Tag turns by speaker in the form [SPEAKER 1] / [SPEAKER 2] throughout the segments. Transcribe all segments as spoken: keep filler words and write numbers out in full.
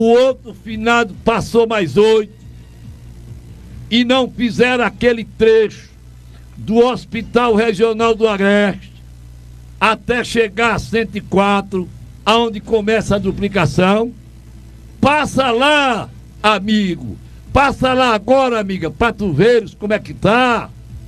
[SPEAKER 1] O outro finado passou mais oito e não fizeram aquele trecho do Hospital Regional do Agreste até chegar a cento e quatro, aonde começa a duplicação. Passa lá, amigo. Passa lá agora, amiga, pra tu veres como é que tá.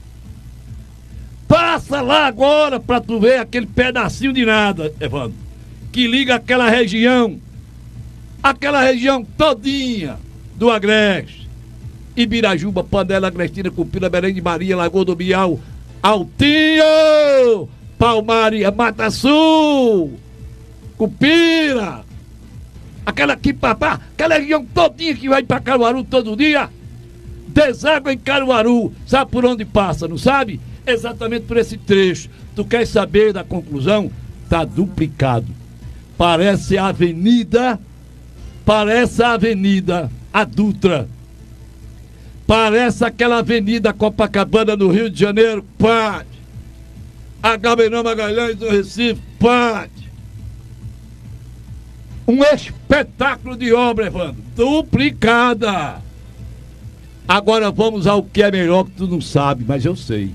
[SPEAKER 1] Passa lá agora pra tu ver aquele pedacinho de nada, Evandro, que liga aquela região, aquela região todinha do Agreste. Ibirajuba, Panela, Agrestina, Cupira, Belém de Maria, Lagoa do Bial, Altinho, Palmaria, Mata Sul, Cupira, aquela aqui, papá, aquela região todinha que vai pra Caruaru todo dia, deságua em Caruaru. Sabe por onde passa, não sabe? Exatamente por esse trecho. Tu quer saber da conclusão? Tá duplicado. Parece a avenida, parece a avenida, a Dutra. Parece aquela avenida Copacabana no Rio de Janeiro, pode. Agamenon Magalhães no Recife, pode. Um espetáculo de obra, Evandro, duplicada. Agora vamos ao que é melhor, que tu não sabe, mas eu sei.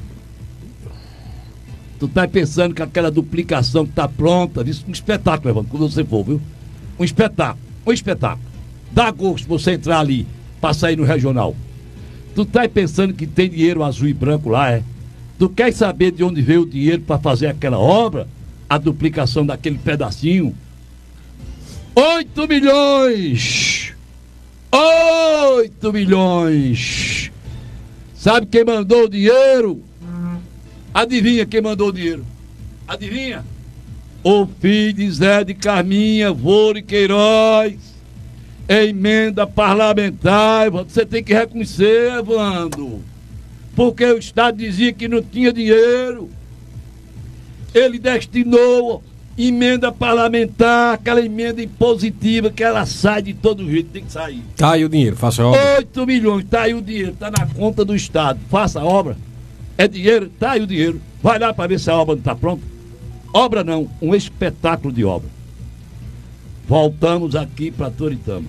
[SPEAKER 1] Tu tá pensando que aquela duplicação que tá pronta, isso é um espetáculo, Evandro, quando você for, viu? Um espetáculo, um espetáculo. Dá gosto você entrar ali pra sair no regional. Tu tá pensando que tem dinheiro azul e branco lá, é? Tu quer saber de onde veio o dinheiro para fazer aquela obra? A duplicação daquele pedacinho? Oito milhões! Oito milhões! Sabe quem mandou o dinheiro? Adivinha quem mandou o dinheiro? Adivinha? O filho de Zé de Carminha, Vore Queiroz. Emenda parlamentar. Você tem que reconhecer, Evandro, porque o Estado dizia que não tinha dinheiro. Ele destinou emenda parlamentar, aquela emenda impositiva que ela sai de todo jeito, tem que sair.
[SPEAKER 2] Tá aí o dinheiro, faça a obra.
[SPEAKER 1] oito milhões, tá aí o dinheiro, tá na conta do Estado. Faça a obra. É dinheiro, tá aí o dinheiro. Vai lá para ver se a obra não tá pronta. Obra não, um espetáculo de obra. Voltamos aqui para Toritama.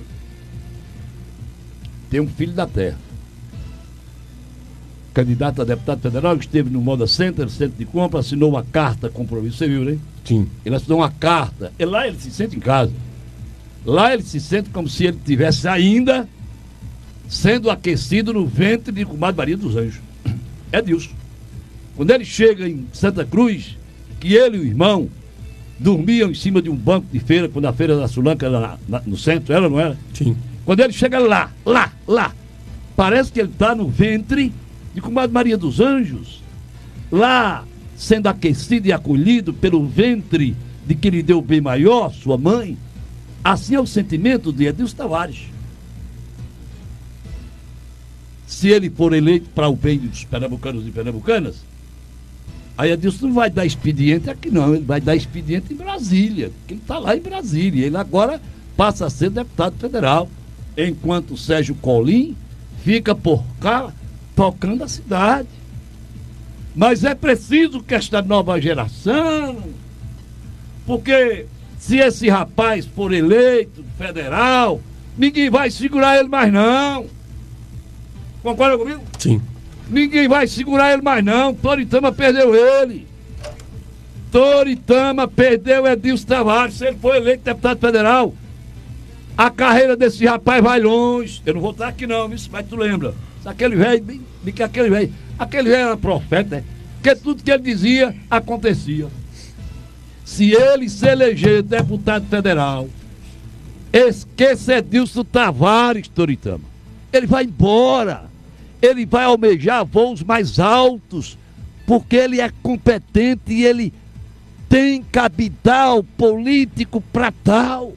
[SPEAKER 1] Tem um filho da terra, candidato a deputado federal, que esteve no Moda Center, centro de compra, assinou uma carta compromisso. Você viu, né?
[SPEAKER 2] Sim.
[SPEAKER 1] Ele assinou uma carta. E lá ele se sente em casa. Lá ele se sente como se ele estivesse ainda sendo aquecido no ventre de comadre Maria dos Anjos. É Deus. Quando ele chega em Santa Cruz, que ele e o irmão dormiam em cima de um banco de feira, quando a feira da Sulanca era na, na, no centro, era ou não era?
[SPEAKER 2] Sim.
[SPEAKER 1] Quando ele chega lá, lá, lá, parece que ele está no ventre de comadre Maria dos Anjos, lá sendo aquecido e acolhido pelo ventre de que lhe deu o bem maior, sua mãe. Assim é o sentimento de Edilson Tavares. Se ele for eleito para o bem dos pernambucanos e pernambucanas, aí Edilson não vai dar expediente aqui não, ele vai dar expediente em Brasília, porque ele está lá em Brasília, ele agora passa a ser deputado federal, enquanto o Sérgio Colim fica por cá tocando a cidade. Mas é preciso que esta nova geração, porque se esse rapaz for eleito federal, ninguém vai segurar ele mais não. Concorda comigo?
[SPEAKER 2] Sim.
[SPEAKER 1] Ninguém vai segurar ele mais não. Toritama perdeu ele. Toritama perdeu Edilson Tavares. Se ele for eleito deputado federal, a carreira desse rapaz vai longe. Eu não vou estar aqui não, mas tu lembra. Aquele velho, bem, bem que aquele velho, aquele velho era profeta, né? Porque tudo que ele dizia acontecia. Se ele se eleger deputado federal, esqueça Edilson Tavares, Toritama. Ele vai embora. Ele vai almejar voos mais altos, porque ele é competente e ele tem capital político para tal.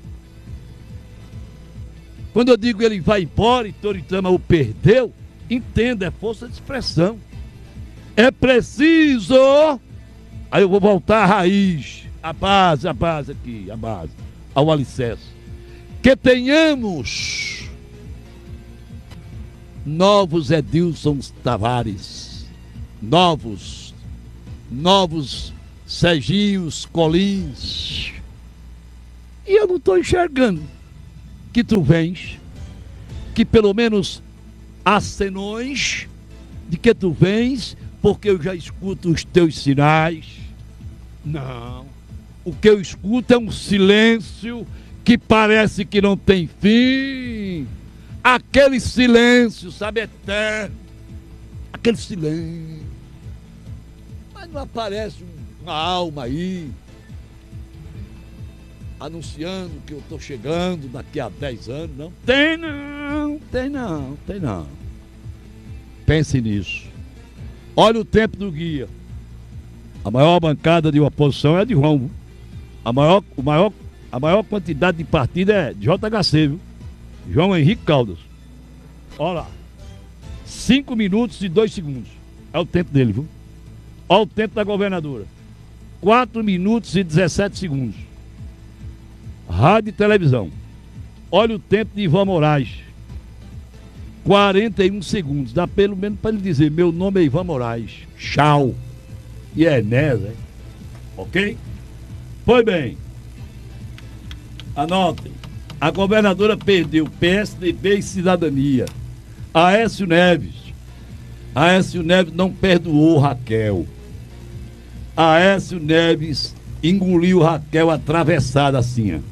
[SPEAKER 1] Quando eu digo ele vai embora e Toritama o perdeu, entenda, é força de expressão. É preciso, aí eu vou voltar à raiz, a base, a base aqui, a base, ao alicerce, que tenhamos novos Edilson Tavares, novos, novos Serginhos Colins. E eu não estou enxergando que tu vens, que pelo menos há senões de que tu vens, porque eu já escuto os teus sinais. Não. O que eu escuto é um silêncio que parece que não tem fim. Aquele silêncio, sabe, eterno. Aquele silêncio. Mas não aparece uma alma aí anunciando que eu estou chegando daqui a dez anos, não. Tem não, tem não, tem não. Pense nisso. Olha o tempo do guia. A maior bancada de oposição é a de João. A maior, o maior, a maior quantidade de partido é de J H C, viu? João Henrique Caldas. Olha lá. cinco minutos e dois segundos. É o tempo dele, viu? Olha o tempo da governadora. quatro minutos e dezessete segundos. Rádio e televisão. Olha o tempo de Ivan Moraes. quarenta e um segundos. Dá pelo menos para ele dizer: meu nome é Ivan Moraes. Tchau. E é Enéas, hein? Ok? Pois bem. Anotem. A governadora perdeu P S D B e Cidadania. Aécio Neves. Aécio Neves não perdoou Raquel. Aécio Neves engoliu Raquel atravessada assim, ó.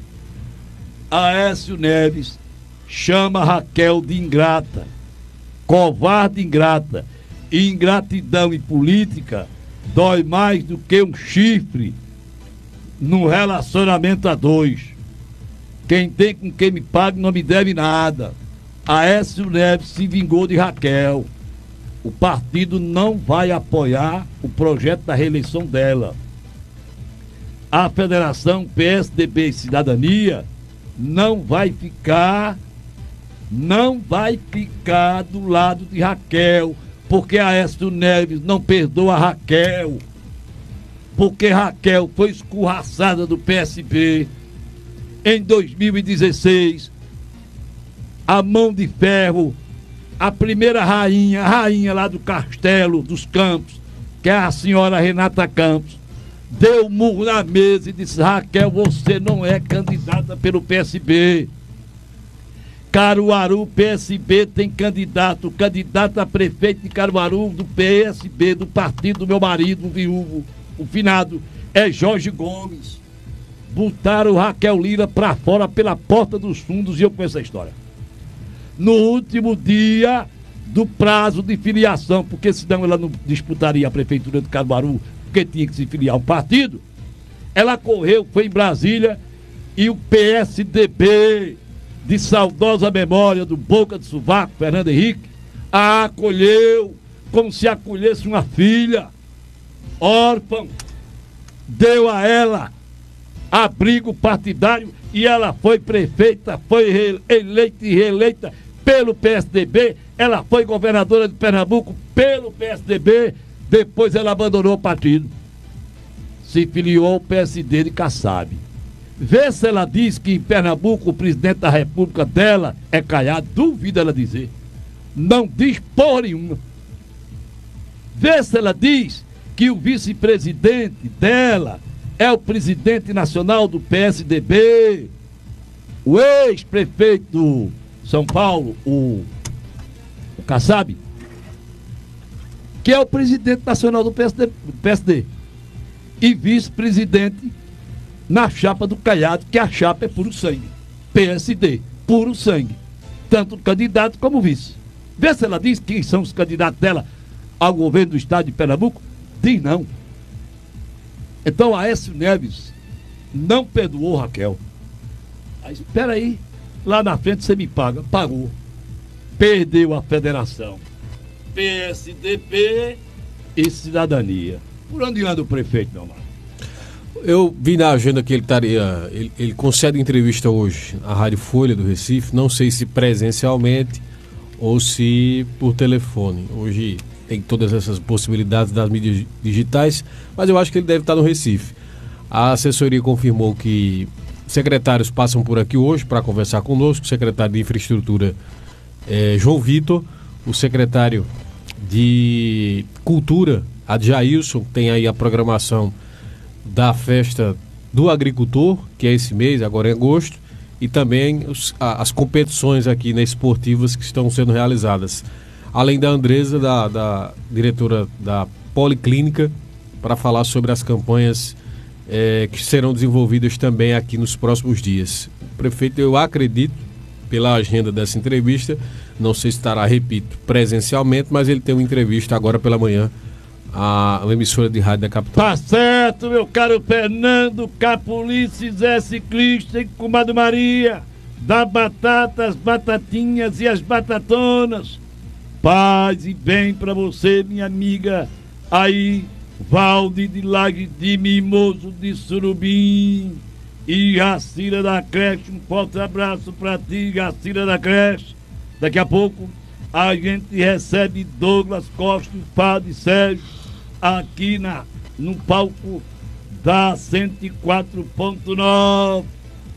[SPEAKER 1] Aécio Neves chama Raquel de ingrata, covarde ingrata. E ingratidão em política dói mais do que um chifre num relacionamento a dois. Quem tem com quem me paga não me deve nada. Aécio Neves se vingou de Raquel. O partido não vai apoiar o projeto da reeleição dela. A federação P S D B e Cidadania não vai ficar, não vai ficar do lado de Raquel, porque Aécio Neves não perdoa Raquel, porque Raquel foi escorraçada do P S B em dois mil e dezesseis, a mão de ferro, a primeira rainha, a rainha lá do Castelo dos Campos, que é a senhora Renata Campos, deu um murro na mesa e disse: Raquel, você não é candidata pelo P S B. Caruaru, P S B tem candidato, candidato a prefeito de Caruaru do P S B, do partido do meu marido, o viúvo, o finado, é Jorge Gomes. Botaram Raquel Lira pra fora pela porta dos fundos, e eu conheço a história. No último dia do prazo de filiação, porque senão ela não disputaria a prefeitura de Caruaru, porque tinha que se filiar a um partido, ela correu, foi em Brasília, e o P S D B, de saudosa memória do Boca de Sovaco, Fernando Henrique, a acolheu como se acolhesse uma filha, órfã, deu a ela abrigo partidário, e ela foi prefeita, foi eleita e reeleita pelo P S D B, ela foi governadora de Pernambuco pelo P S D B, depois ela abandonou o partido, se filiou ao P S D de Kassab. Vê se ela diz que em Pernambuco o presidente da república dela é Caiado, duvido ela dizer. Não diz porra nenhuma. Vê se ela diz que o vice-presidente dela é o presidente nacional do P S D B, o ex-prefeito do São Paulo, o, o Kassab, que é o presidente nacional do P S D, do P S D, e vice-presidente na chapa do Caiado, que a chapa é puro sangue. P S D, puro sangue. Tanto o candidato como o vice. Vê se ela diz quem são os candidatos dela ao governo do estado de Pernambuco. Diz não. Então Aécio Neves não perdoou Raquel. Aí, espera aí, lá na frente você me paga. Pagou. Perdeu a federação. P S D B e Cidadania. Por onde anda o prefeito, meu amado?
[SPEAKER 2] Eu vi na agenda que ele estaria. Ele, ele concede entrevista hoje à Rádio Folha do Recife. Não sei se presencialmente ou se por telefone. Hoje tem todas essas possibilidades das mídias digitais, mas eu acho que ele deve estar no Recife. A assessoria confirmou que secretários passam por aqui hoje para conversar conosco. O secretário de Infraestrutura é João Vitor, o secretário de Cultura, Adjailson, tem aí a programação da festa do agricultor, que é esse mês, agora em agosto, e também os, a, as competições aqui, né, esportivas que estão sendo realizadas. Além da Andresa, da, da diretora da Policlínica, para falar sobre as campanhas é, que serão desenvolvidas também aqui nos próximos dias. O prefeito, eu acredito, pela agenda dessa entrevista, não sei se estará, repito, presencialmente, mas ele tem uma entrevista agora pela manhã a uma emissora de rádio da capital.
[SPEAKER 1] Tá certo, meu caro Fernando Capulices, é ciclista e comadre Maria, da batata, as batatinhas e as batatonas. Paz e bem pra você, minha amiga, aí, Valde de Laje de Mimoso de Surubim. E a Cira da Creche, um forte abraço pra ti, a Cira da Creche. Daqui a pouco a gente recebe Douglas Costa, Padre Sérgio, aqui na, no palco da cento e quatro ponto nove.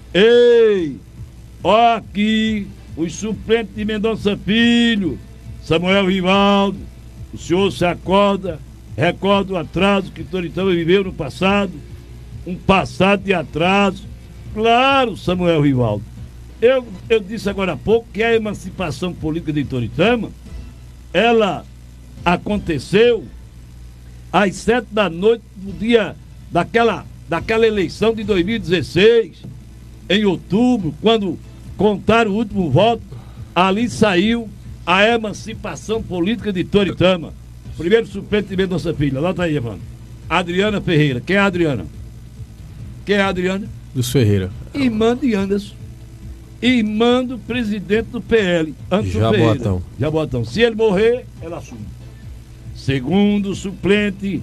[SPEAKER 1] Ei, ó aqui os suplentes de Mendonça Filho, Samuel Rivaldo. O senhor se acorda, recorda o atraso que Toritama viveu no passado, um passado de atraso. Claro, Samuel Rivaldo, eu, eu disse agora há pouco que a emancipação política de Toritama, ela aconteceu às sete da noite do dia daquela, daquela eleição de dois mil e dezesseis, em outubro, quando contaram o último voto, ali saiu a emancipação política de Toritama. Primeiro suplente de Mendonça Filho, anota aí, Evandro. Adriana Ferreira. Quem é a Adriana? Quem é a Adriana?
[SPEAKER 2] Dos Ferreira.
[SPEAKER 1] Irmã de Anderson. Irmã do presidente do P L, Anderson
[SPEAKER 2] Jaboatão.
[SPEAKER 1] Ferreira. Jaboatão. Se ele morrer, ela assume. Segundo suplente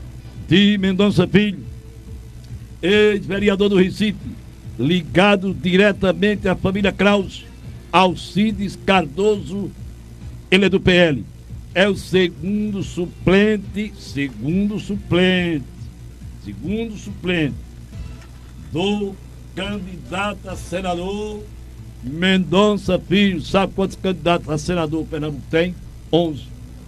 [SPEAKER 1] de Mendonça Filho, ex-vereador do Recife, ligado diretamente à família Krause, Alcides Cardoso, ele é do P L. É o segundo suplente, segundo suplente, segundo suplente do candidato a senador Mendonça Filho. Sabe quantos candidatos a senador o Pernambuco tem? onze.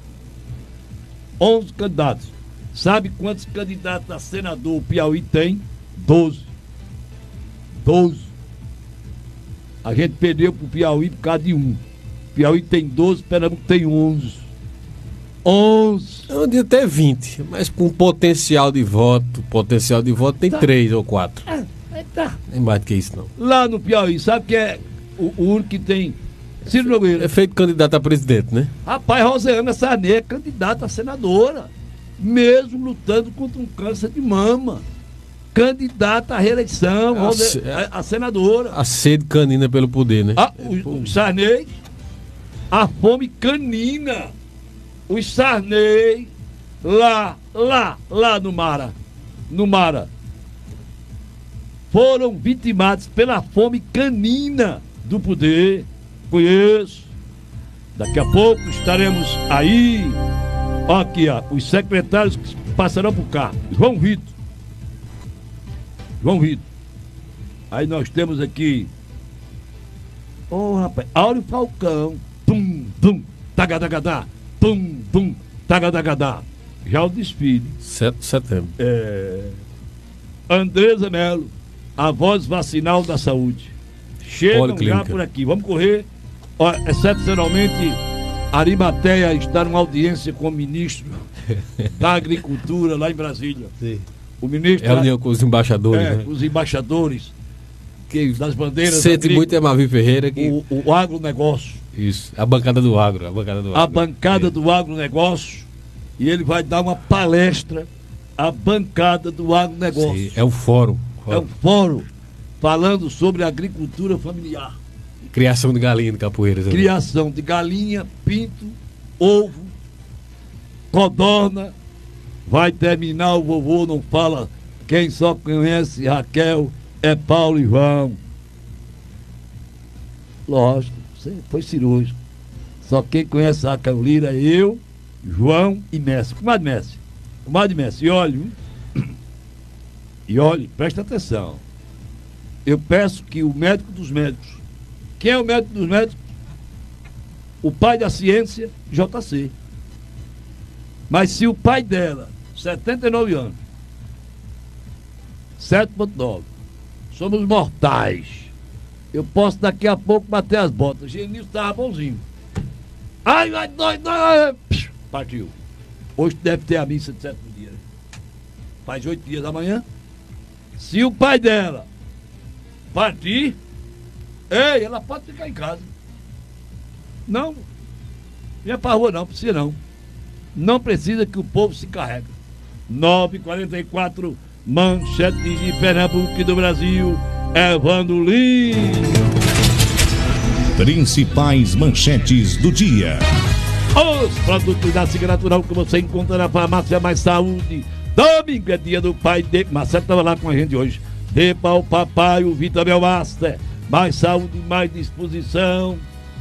[SPEAKER 1] onze candidatos. Sabe quantos candidatos a senador o Piauí tem? doze. doze. A gente perdeu pro Piauí por causa de um. Piauí tem doze, Pernambuco tem onze. onze.
[SPEAKER 2] Eu diria até vinte, mas com potencial de voto, potencial de voto tem
[SPEAKER 1] tá.
[SPEAKER 2] três ou quatro.
[SPEAKER 1] É, é, tá.
[SPEAKER 2] Nem mais do que isso, não.
[SPEAKER 1] Lá no Piauí, sabe que é o, o único que tem? Ciro Nogueira.
[SPEAKER 2] É feito candidato a presidente, né?
[SPEAKER 1] Rapaz, Rosiana Sarney é candidata a senadora, mesmo lutando contra um câncer de mama. Candidata à reeleição,
[SPEAKER 2] A,
[SPEAKER 1] Rose... a, a senadora.
[SPEAKER 2] A sede canina pelo poder, né?
[SPEAKER 1] Ah, o, o Sarney, a fome canina. Os Sarney, lá, lá, lá no Mara, no Mara, foram vitimados pela fome canina do poder. Conheço. Daqui a pouco estaremos aí. Ó, aqui, ó, os secretários que passarão por cá. João Vitor. João Vitor. Aí nós temos aqui. Ô, oh, rapaz, Áureo Falcão. Tum, tum, tagadagadá. Tum, tum, tagadagadá. Já o desfile.
[SPEAKER 2] sete de setembro.
[SPEAKER 1] É... Andresa Melo, a voz vacinal da saúde. Chegam já por aqui. Vamos correr. Ó, excepcionalmente, Arimateia está numa audiência com o ministro da Agricultura lá em Brasília. Sim. O ministro.
[SPEAKER 2] É união com os embaixadores,
[SPEAKER 1] é,
[SPEAKER 2] né?
[SPEAKER 1] Os embaixadores que, das bandeiras.
[SPEAKER 2] Sente muito é Mavi Ferreira que...
[SPEAKER 1] O, o agronegócio.
[SPEAKER 2] Isso, a bancada do agro. A bancada do agro,
[SPEAKER 1] a bancada é. do agronegócio. E ele vai dar uma palestra à bancada do agronegócio.
[SPEAKER 2] Sim, é o fórum.
[SPEAKER 1] É um fórum falando sobre agricultura familiar.
[SPEAKER 2] Criação de galinha de Capoeiras.
[SPEAKER 1] Criação de galinha, pinto, ovo, codorna. Vai terminar, o vovô não fala. Quem só conhece Raquel é Paulo e João. Lógico, você foi cirúrgico. Só quem conhece Raquel Lira é eu, João e Messi. Comadre Messi. Comadre Messi, e olhe, e olhe, presta atenção. Eu peço que o médico dos médicos. Quem é o médico dos médicos? O pai da ciência, J C. Mas se o pai dela, setenta e nove anos, sete ponto nove, somos mortais, Eu posso daqui a pouco bater as botas. O Genilson tava bonzinho. Ai, vai, dói, dói. Partiu. Hoje deve ter a missa de sétimo dia. Né? Faz oito dias da manhã. Se o pai dela partir, ei, ela pode ficar em casa. Não. Não é pra rua não, precisa não. Não precisa que o povo se carregue. nove e quarenta e quatro, manchete de Pernambuco e do Brasil, Evandro Lins.
[SPEAKER 3] Principais manchetes do dia.
[SPEAKER 1] Os produtos da Siga Natural que você encontra na farmácia Mais Saúde. Domingo é dia do pai de... Marcelo estava lá com a gente hoje. Dê para o papai o Vitamel Master. Mais saúde, mais disposição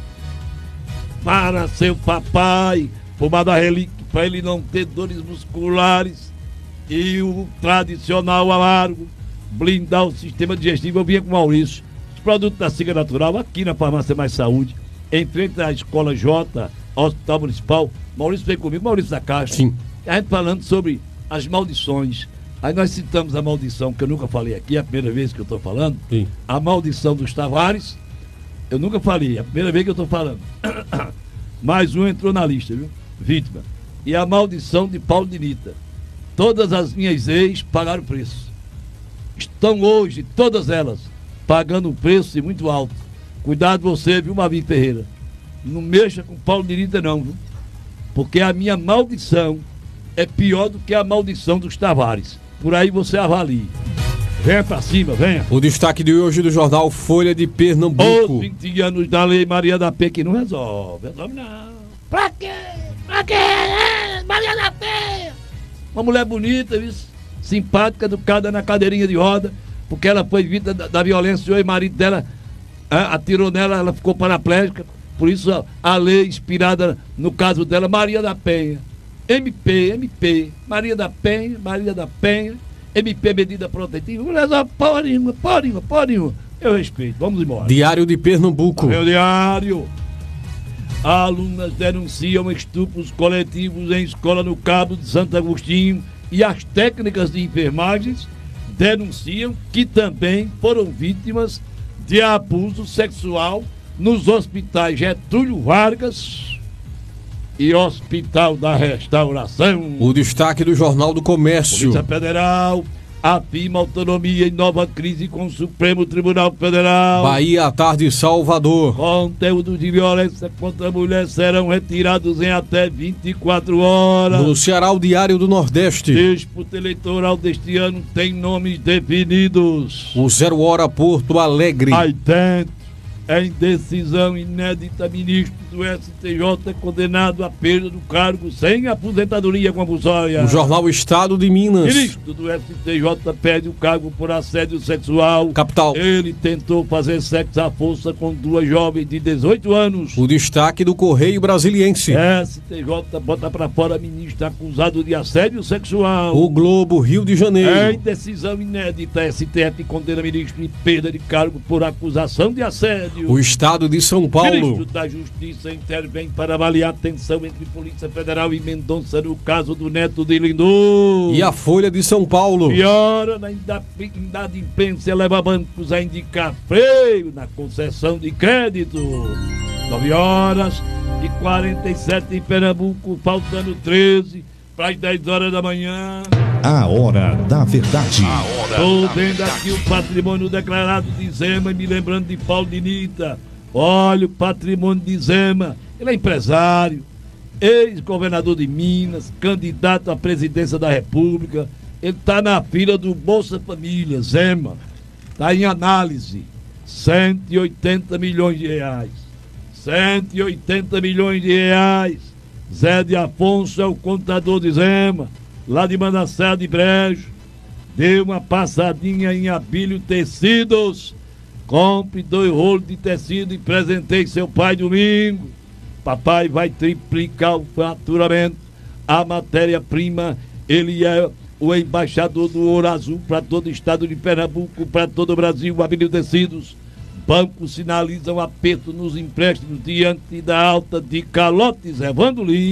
[SPEAKER 1] para seu papai. Pomada Relíquia para ele não ter dores musculares. E o tradicional amargo. Blindar o sistema digestivo. Eu vinha com o Maurício. Os produtos da Siga Natural aqui na farmácia Mais Saúde. Em frente à Escola J, Hospital Municipal. Maurício veio comigo, Maurício da Caixa.
[SPEAKER 2] Sim.
[SPEAKER 1] A gente falando sobre as maldições. Aí nós citamos a maldição, que eu nunca falei aqui, é a primeira vez que eu estou falando.
[SPEAKER 2] Sim.
[SPEAKER 1] A maldição dos Tavares, eu nunca falei, é a primeira vez que eu estou falando. Mais um entrou na lista, viu? Vítima. E a maldição de Paulo Dinita. Todas as minhas ex pagaram preço. Estão hoje, todas elas, pagando um preço muito alto. Cuidado você, viu, Mavi Ferreira? Não mexa com Paulo Dinita não, viu? Porque a minha maldição é pior do que a maldição dos Tavares. Por aí você avalie. Venha pra cima, venha.
[SPEAKER 2] O destaque de hoje do jornal Folha de Pernambuco.
[SPEAKER 1] Os vinte anos da Lei Maria da Penha que não resolve. Resolve não. Pra quê? Pra quê? Maria da Penha. Uma mulher bonita, viu? Simpática, educada na cadeirinha de roda, porque ela foi vítima da, da violência. O ex-marido dela ah, atirou nela, ela ficou paraplégica. Por isso a, a lei inspirada no caso dela, Maria da Penha. M P, M P, Maria da Penha, Maria da Penha, M P medida protetiva. Mulher, porra nenhuma, porra nenhuma, porra nenhuma. Eu respeito, vamos embora.
[SPEAKER 2] Diário de Pernambuco.
[SPEAKER 1] Meu diário. Alunas denunciam estupros coletivos em escola no Cabo de Santo Agostinho e as técnicas de enfermagens denunciam que também foram vítimas de abuso sexual nos hospitais Getúlio Vargas e Hospital da Restauração.
[SPEAKER 2] O destaque do Jornal do Comércio.
[SPEAKER 1] Polícia Federal afirma autonomia em nova crise com o Supremo Tribunal Federal.
[SPEAKER 2] Bahia à tarde, Salvador.
[SPEAKER 1] Conteúdos de violência contra a mulher serão retirados em até vinte e quatro horas.
[SPEAKER 2] No Ceará, o Diário do Nordeste.
[SPEAKER 1] Disputa eleitoral deste ano tem nomes definidos.
[SPEAKER 2] O Zero Hora Porto Alegre.
[SPEAKER 1] Aí dentro, em decisão inédita, ministro do S T J é condenado à perda do cargo sem aposentadoria compulsória.
[SPEAKER 2] O Jornal Estado de Minas.
[SPEAKER 1] Ministro do S T J perde o cargo por assédio sexual.
[SPEAKER 2] Capital.
[SPEAKER 1] Ele tentou fazer sexo à força com duas jovens de dezoito anos.
[SPEAKER 2] O destaque do Correio Brasiliense.
[SPEAKER 1] S T J bota pra fora ministro acusado de assédio sexual.
[SPEAKER 2] O Globo, Rio de Janeiro.
[SPEAKER 1] Em decisão inédita, S T F condena ministro em perda de cargo por acusação de assédio.
[SPEAKER 2] O Estado de São Paulo.
[SPEAKER 1] Ministro da Justiça intervém para avaliar a tensão entre Polícia Federal e Mendonça no caso do neto de Lindu.
[SPEAKER 2] E a Folha de São Paulo.
[SPEAKER 1] Piora na inadimplência leva bancos a indicar freio na concessão de crédito. nove horas e quarenta e sete em Pernambuco, faltando treze para as dez horas da manhã.
[SPEAKER 3] A hora da verdade.
[SPEAKER 1] Estou vendo aqui o patrimônio declarado de Zema e me lembrando de Paulo Dinita. Olha o patrimônio de Zema. Ele é empresário, ex-governador de Minas, candidato à presidência da República. Ele está na fila do Bolsa Família, Zema. Está em análise. cento e oitenta milhões de reais. cento e oitenta milhões de reais. Zé de Afonso é o contador de Zema, lá de Manassés de Brejo. Dê uma passadinha em Abílio Tecidos. Compre dois rolos de tecido e presenteie seu pai domingo. Papai vai triplicar o faturamento. A matéria-prima, ele é o embaixador do Ouro Azul para todo o estado de Pernambuco, para todo o Brasil. Abílio Tecidos. Bancos sinalizam aperto nos empréstimos diante da alta de calotes. Evandro Lins.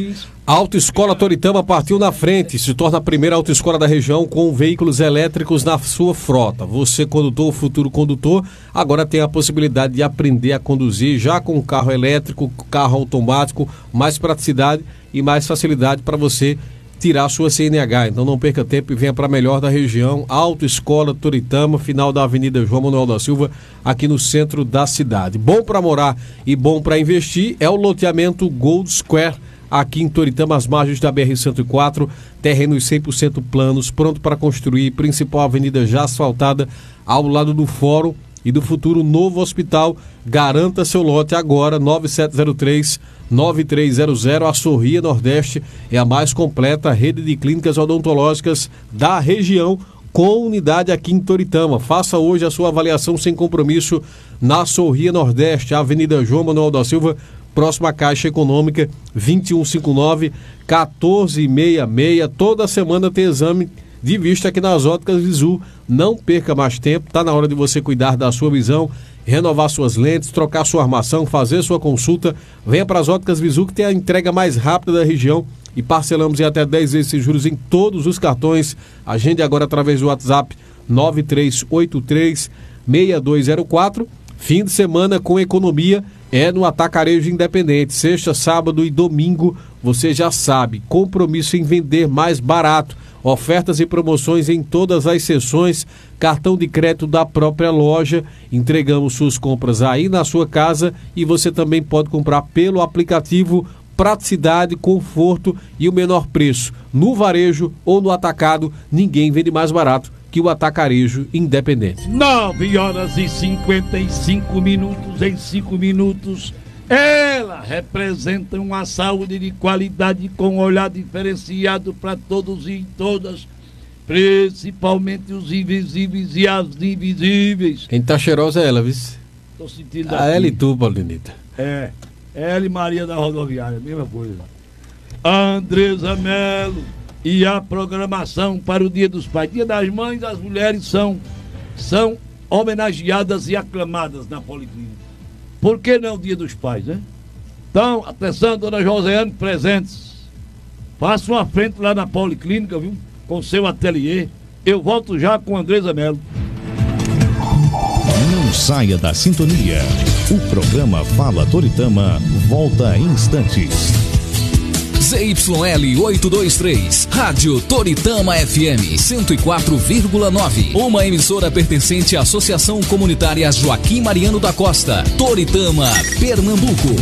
[SPEAKER 2] A Autoescola Toritama partiu na frente, se torna a primeira autoescola da região com veículos elétricos na sua frota. Você, condutor, futuro condutor, agora tem a possibilidade de aprender a conduzir já com carro elétrico, carro automático, mais praticidade e mais facilidade para você tirar a sua C N H. Então não perca tempo e venha para a melhor da região, Autoescola Toritama, final da Avenida João Manuel da Silva, aqui no centro da cidade. Bom para morar e bom para investir é o loteamento Gold Square, aqui em Toritama, às margens da B R cento e quatro, terrenos cem por cento planos, pronto para construir, principal avenida já asfaltada, ao lado do Fórum e do futuro novo hospital. Garanta seu lote agora, nove sete zero três, nove três zero zero. A Sorria Nordeste é a mais completa rede de clínicas odontológicas da região, com unidade aqui em Toritama. Faça hoje a sua avaliação sem compromisso na Sorria Nordeste, Avenida João Manuel da Silva, próxima à Caixa Econômica, vinte e um cinquenta e nove, quatorze sessenta e seis. Toda semana tem exame de vista aqui nas Óticas Visu. Não perca mais tempo, está na hora de você cuidar da sua visão, renovar suas lentes, trocar sua armação, fazer sua consulta. Venha para as Óticas Visu, que tem a entrega mais rápida da região e parcelamos em até dez vezes sem juros em todos os cartões. Agende agora através do WhatsApp nove três oito três, seis dois zero quatro. Fim de semana com economia é no Atacarejo Independente. Sexta, sábado e domingo, você já sabe, compromisso em vender mais barato. Ofertas e promoções em todas as seções, cartão de crédito da própria loja. Entregamos suas compras aí na sua casa e você também pode comprar pelo aplicativo. Praticidade, conforto e o menor preço. No varejo ou no atacado, ninguém vende mais barato que o Atacarejo Independente.
[SPEAKER 1] nove horas e cinquenta e cinco minutos. Em cinco minutos, ela representa uma saúde de qualidade com um olhar diferenciado para todos e todas, principalmente os invisíveis e as invisíveis.
[SPEAKER 2] Quem tá cheirosa é ela, vice.
[SPEAKER 1] Tô sentindo
[SPEAKER 2] a ela e tu, Paulinita.
[SPEAKER 1] É, ela e Maria da Rodoviária, mesma coisa. Andresa Melo. E a programação para o Dia dos Pais. Dia das Mães, as mulheres são, são homenageadas e aclamadas na Policlínica. Por que não o Dia dos Pais, né? Então, atenção, dona Joseane, presentes. Faça uma frente lá na Policlínica, viu? Com seu ateliê. Eu volto já com Andresa Melo.
[SPEAKER 3] Não saia da sintonia. O programa Fala Toritama volta em instantes.
[SPEAKER 4] Z Y L oitocentos e vinte e três, Rádio Toritama F M cento e quatro vírgula nove, uma emissora pertencente à Associação Comunitária Joaquim Mariano da Costa, Toritama, Pernambuco.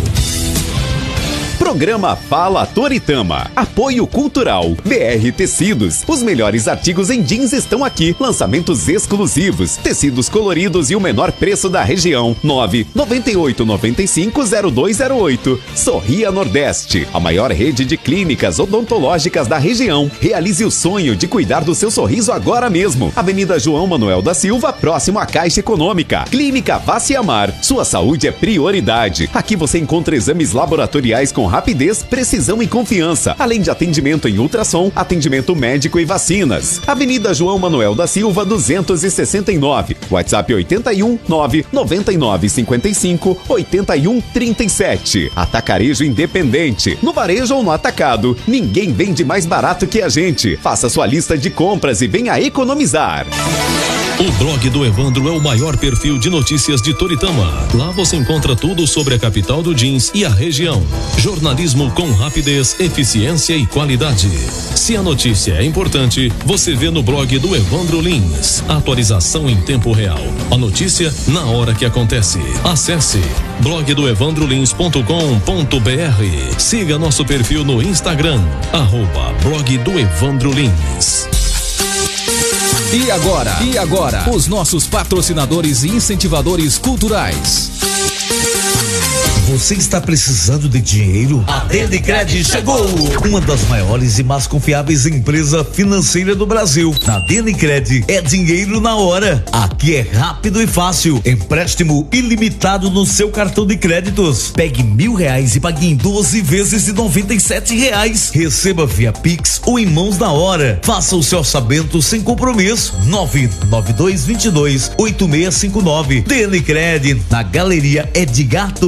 [SPEAKER 5] Programa Fala Toritama. Apoio Cultural. B R Tecidos. Os melhores artigos em jeans estão aqui. Lançamentos exclusivos. Tecidos coloridos e o menor preço da região. nove nove oito nove cinco zero dois zero oito. Sorria Nordeste. A maior rede de clínicas odontológicas da região. Realize o sonho de cuidar do seu sorriso agora mesmo. Avenida João Manuel da Silva, próximo à Caixa Econômica. Clínica Vaciamar. Sua saúde é prioridade. Aqui você encontra exames laboratoriais com rapidez, precisão e confiança, além de atendimento em ultrassom, atendimento médico e vacinas. Avenida João Manuel da Silva, duzentos e sessenta e nove, WhatsApp oito um nove nove nove cinco cinco oito um três sete. Atacarejo Independente. No varejo ou no atacado, ninguém vende mais barato que a gente. Faça sua lista de compras e venha economizar.
[SPEAKER 6] O blog do Evandro é o maior perfil de notícias de Toritama. Lá você encontra tudo sobre a capital do jeans e a região. Jornalismo com rapidez, eficiência e qualidade. Se a notícia é importante, você vê no blog do Evandro Lins. Atualização em tempo real. A notícia na hora que acontece. Acesse blog do evandro lins ponto com ponto b r. Siga nosso perfil no Instagram, arroba blog do Evandro Lins.
[SPEAKER 4] E agora, e agora, os nossos patrocinadores e incentivadores culturais.
[SPEAKER 7] Você está precisando de dinheiro? A Denicred chegou! Uma das maiores e mais confiáveis empresas financeiras do Brasil. Na Denicred é dinheiro na hora. Aqui é rápido e fácil. Empréstimo ilimitado no seu cartão de créditos. Pegue mil reais e pague em doze vezes de noventa e sete reais. Receba via Pix ou em mãos na hora. Faça o seu orçamento sem compromisso. nove nove dois dois dois oito seis cinco nove. Denicred, na Galeria Edgar Torres,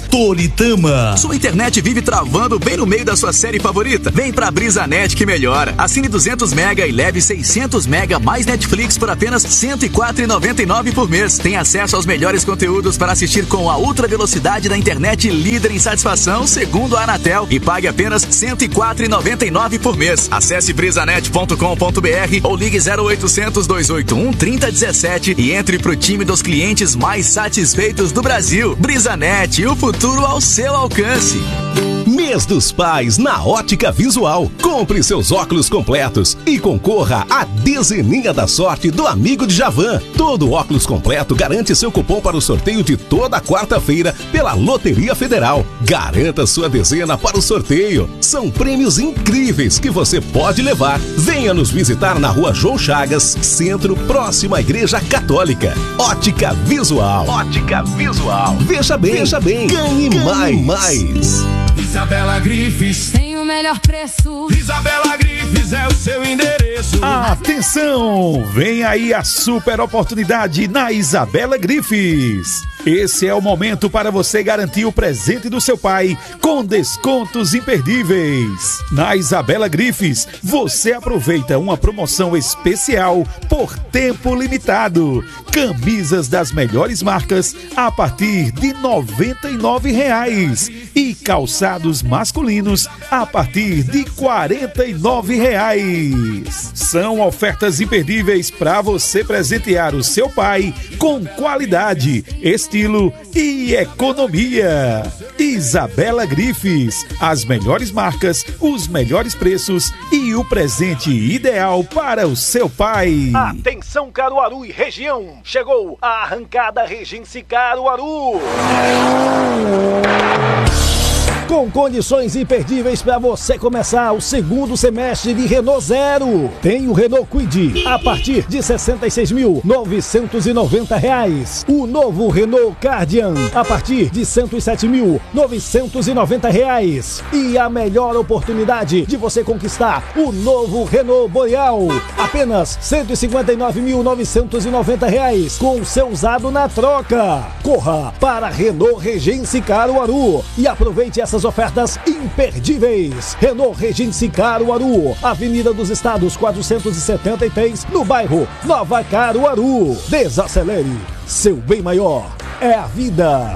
[SPEAKER 7] Toritama.
[SPEAKER 8] Sua internet vive travando bem no meio da sua série favorita? Vem pra BrisaNet que melhora. Assine duzentos mega e leve seiscentos mega mais Netflix por apenas cento e quatro reais e noventa e nove centavos por mês. Tem acesso aos melhores conteúdos para assistir com a ultra velocidade da internet líder em satisfação, segundo a Anatel, e pague apenas cento e quatro reais e noventa e nove centavos por mês. Acesse brisanet ponto com ponto br ou ligue zero oitocentos, dois oito um, trinta dezessete e entre pro time dos clientes mais satisfeitos do Brasil. BrisaNet, o futuro ao seu alcance.
[SPEAKER 9] Mês dos Pais na Ótica Visual. Compre seus óculos completos e concorra à dezeninha da sorte do amigo de Javan. Todo óculos completo garante seu cupom para o sorteio de toda quarta-feira pela Loteria Federal. Garanta sua dezena para o sorteio. São prêmios incríveis que você pode levar. Venha nos visitar na Rua João Chagas, Centro, próximo à Igreja Católica. Ótica Visual. Ótica Visual. Veja bem, veja bem. Ganhe, Ganhe mais. mais.
[SPEAKER 10] Isabela Grifes tem o melhor preço. Isabela Grifes é o seu endereço.
[SPEAKER 11] Atenção! Vem aí a super oportunidade na Isabela Grifes. Esse é o momento para você garantir o presente do seu pai com descontos imperdíveis. Na Isabela Grifes, você aproveita uma promoção especial por tempo limitado. Camisas das melhores marcas a partir de noventa e nove reais e calçados masculinos a partir de quarenta e nove reais. São ofertas imperdíveis para você presentear o seu pai com qualidade, estilo e economia. Isabela Grifes, as melhores marcas, os melhores preços e o presente ideal para o seu pai.
[SPEAKER 12] Atenção Caruaru e região, chegou a arrancada Regency Caruaru. Com condições imperdíveis para você começar o segundo semestre de Renault Zero. Tem o Renault Kwid a partir de sessenta e seis mil novecentos e noventa reais. O novo Renault Cardian a partir de cento e sete mil novecentos e noventa reais. E a melhor oportunidade de você conquistar o novo Renault Boreal, apenas cento e cinquenta e nove mil novecentos e noventa reais com seu usado na troca. Corra para Renault Regency Caruaru e aproveite essas ofertas imperdíveis. Renault Regency Caruaru, Avenida dos Estados quatrocentos e setenta e três, no bairro Nova Caruaru. Desacelere, seu bem maior é a vida.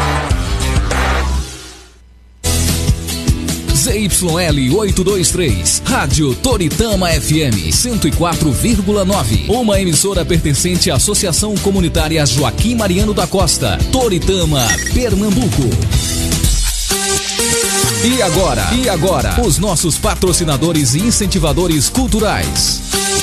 [SPEAKER 4] Z Y L oitocentos e vinte e três, Rádio Toritama F M cento e quatro vírgula nove, uma emissora pertencente à Associação Comunitária Joaquim Mariano da Costa, Toritama, Pernambuco. E agora, e agora, os nossos patrocinadores e incentivadores culturais.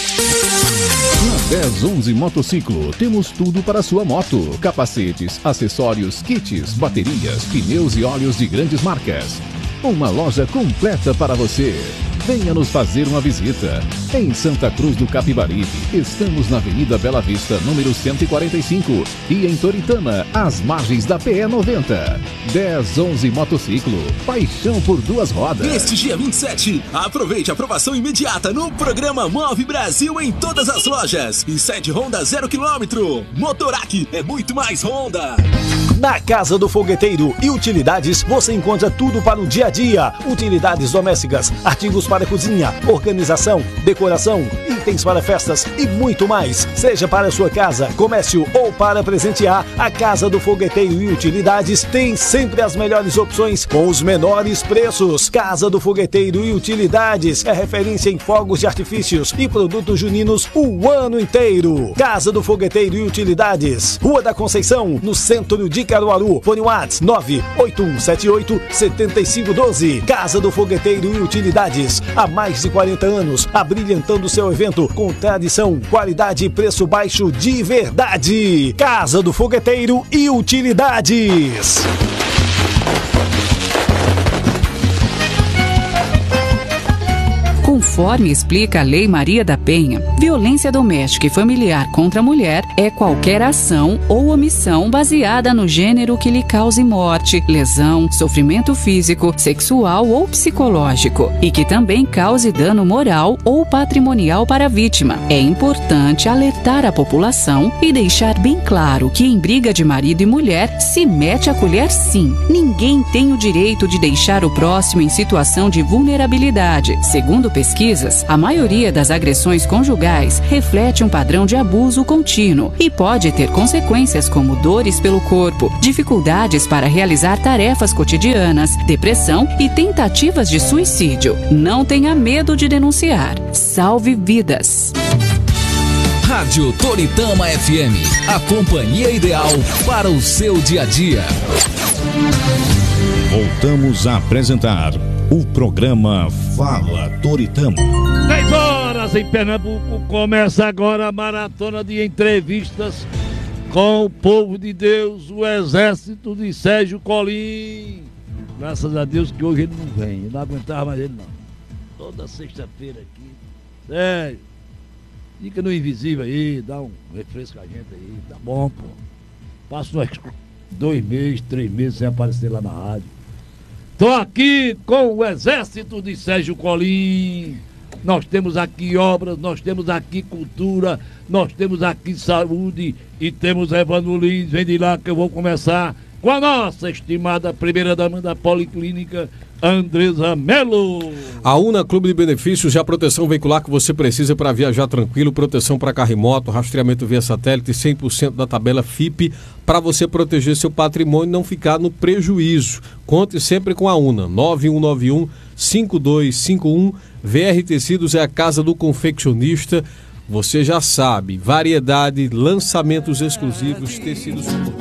[SPEAKER 3] Na dez onze Motociclo, temos tudo para sua moto: capacetes, acessórios, kits, baterias, pneus e óleos de grandes marcas. Uma loja completa para você. Venha nos fazer uma visita. Em Santa Cruz do Capibaribe, estamos na Avenida Bela Vista, número cento e quarenta e cinco. E em Toritama, às margens da P E noventa. dez onze Motociclo, paixão por duas rodas.
[SPEAKER 13] Neste dia vinte e sete, aproveite a aprovação imediata no programa Move Brasil em todas as lojas. E sede Honda zero quilômetro. Motorac é muito mais Honda.
[SPEAKER 12] Na Casa do Fogueteiro e Utilidades, você encontra tudo para o dia a dia. Utilidades domésticas, artigos para cozinha, organização, decoração, itens para festas e muito mais. Seja para sua casa, comércio ou para presentear, a Casa do Fogueteiro e Utilidades tem sempre as melhores opções com os menores preços. Casa do Fogueteiro e Utilidades é referência em fogos de artifícios e produtos juninos o ano inteiro. Casa do Fogueteiro e Utilidades, Rua da Conceição, no centro de Caruaru. Fone WhatsApp nove oito um sete oito sete cinco um dois. Casa do Fogueteiro e Utilidades, há mais de quarenta anos, abrilhantando seu evento com tradição, qualidade e preço baixo de verdade. Casa do Fogueteiro e Utilidades.
[SPEAKER 14] Conforme Conforme explica a Lei Maria da Penha, violência doméstica e familiar contra a mulher é qualquer ação ou omissão baseada no gênero que lhe cause morte, lesão, sofrimento físico, sexual ou psicológico e que também cause dano moral ou patrimonial para a vítima. É importante alertar a população e deixar bem claro que em briga de marido e mulher se mete a colher sim. Ninguém tem o direito de deixar o próximo em situação de vulnerabilidade. Segundo pesquisas, a maioria das agressões conjugais reflete um padrão de abuso contínuo e pode ter consequências como dores pelo corpo, dificuldades para realizar tarefas cotidianas, depressão e tentativas de suicídio. Não tenha medo de denunciar. Salve vidas.
[SPEAKER 4] Rádio Toritama F M, a companhia ideal para o seu dia a dia.
[SPEAKER 15] Voltamos a apresentar o programa Fala Toritama.
[SPEAKER 1] dez horas em Pernambuco, começa agora a maratona de entrevistas com o povo de Deus, o exército de Sérgio Colim. Graças a Deus que hoje ele não vem, eu não aguentava mais ele não. Toda sexta-feira aqui, sério. Fica no invisível aí, dá um refresco a gente aí, tá bom, pô. Passa uns dois meses, três meses sem aparecer lá na rádio. Tô aqui com o exército de Sérgio Colim. Nós temos aqui obras, nós temos aqui cultura, nós temos aqui saúde e temos Evandro Lins. Vem de lá que eu vou começar com a nossa estimada primeira-dama da Policlínica, Andresa Melo.
[SPEAKER 2] A Una Clube de Benefícios é a proteção veicular que você precisa para viajar tranquilo, proteção para carro e moto, rastreamento via satélite, cem por cento da tabela F I P, para você proteger seu patrimônio e não ficar no prejuízo. Conte sempre com a Una, nove um nove um, cinco dois cinco um. V R Tecidos é a casa do confeccionista. Você já sabe, variedade, lançamentos exclusivos, tecidos...